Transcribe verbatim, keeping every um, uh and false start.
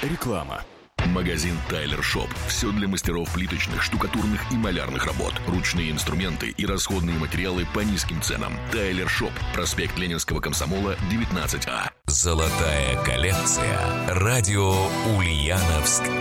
Реклама. Магазин Тайлер Шоп. Все для мастеров плиточных, штукатурных и малярных работ. Ручные инструменты и расходные материалы по низким ценам. Тайлер Шоп. Проспект Ленинского комсомола, девятнадцать А. Золотая коллекция. Радио Ульяновск